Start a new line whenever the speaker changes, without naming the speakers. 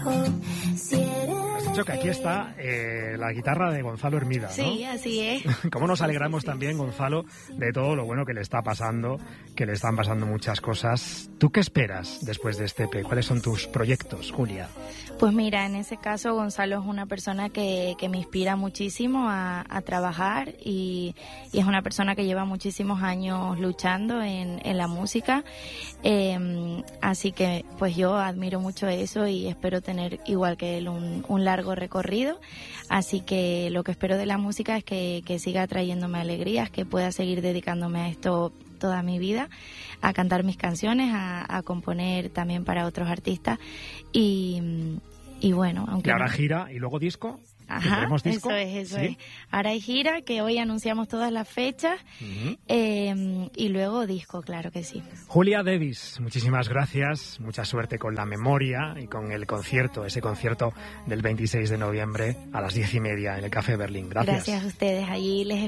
Has dicho que aquí está la guitarra de Gonzalo Hermida, ¿no?
Sí, así es.
Cómo nos alegramos también, Gonzalo, de todo lo bueno que le está pasando, que le están pasando muchas cosas. ¿Tú qué esperas después de este EP? ¿Cuáles son tus proyectos, Julia?
Pues mira, en ese caso Gonzalo es una persona que me inspira muchísimo a trabajar y es una persona que lleva muchísimos años luchando en la música. Así que pues yo admiro mucho eso y espero tener igual que él un largo recorrido. Así que lo que espero de la música es que siga trayéndome alegrías, que pueda seguir dedicándome a esto toda mi vida, a cantar mis canciones, a componer también para otros artistas y bueno, aunque
y ahora gira y luego disco.
Ajá,
disco?
Eso
¿Sí?
es. Ahora hay gira, que hoy anunciamos todas las fechas, y luego disco, claro que sí.
Julia Davis, muchísimas gracias, mucha suerte con la memoria y con el concierto, ese concierto del 26 de noviembre a las 10:30 en el Café Berlín. Gracias.
Gracias a ustedes, allí les